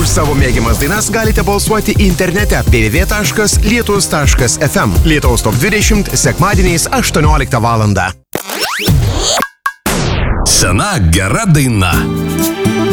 Už savo mėgiamas dainas galite balsuoti internete www.lietus.fm. Lietuvos Top 20 sekmadieniais 18 val. Sena gera daina.